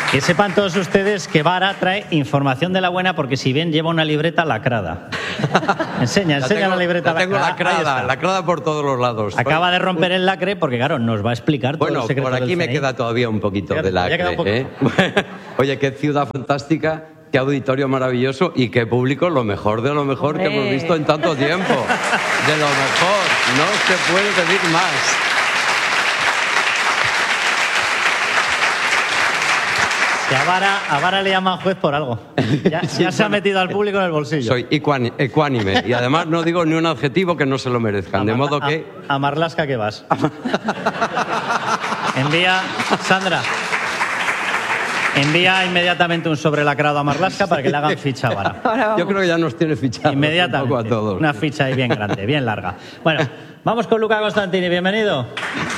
Que sepan todos ustedes que Vara trae información de la buena porque si ven lleva una libreta lacrada. Enseña la libreta lacrada. Lacrada por todos los lados. Acaba de romper el lacre porque, claro, nos va a explicar todo el secreto. Bueno, por aquí me queda todavía un poquito de lacre. Oye, qué ciudad fantástica, qué auditorio maravilloso y qué público, lo mejor de lo mejor que hemos visto en tanto tiempo. De lo mejor, no se puede pedir más. Que a Vara le llaman juez por algo. Ya se ha metido al público en el bolsillo. Soy ecuánime y además no digo ni un adjetivo que no se lo merezcan. De modo que... A Marlaska que vas. Sandra, envía inmediatamente un sobre lacrado a Marlaska para que le hagan ficha a Vara. Yo creo que ya nos tiene fichado. Inmediatamente. Un poco a todos. Una ficha ahí bien grande, bien larga. Bueno, vamos con Luca Costantini. Bienvenido.